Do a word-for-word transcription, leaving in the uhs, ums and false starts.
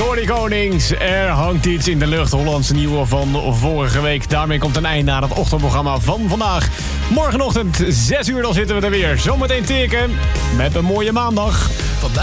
Jordy Konings, er hangt iets in de lucht. Hollandse nieuwe van vorige week. Daarmee komt een einde aan het ochtendprogramma van vandaag. Morgenochtend, zes uur, dan zitten we er weer. Zometeen teken met een mooie maandag.